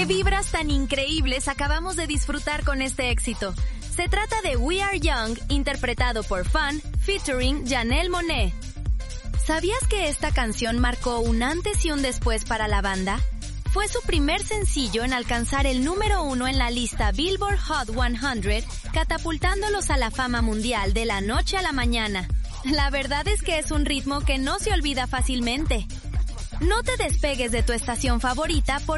vibras tan increíbles acabamos de disfrutar con este éxito? Se trata de We Are Young, interpretado por Fun, featuring Janelle Monáe. ¿Sabías que esta canción marcó un antes y un después para la banda? Fue su primer sencillo en alcanzar el número 1 en la lista Billboard Hot 100, catapultándolos a la fama mundial de la noche a la mañana. La verdad es que es un ritmo que no se olvida fácilmente. No te despegues de tu estación favorita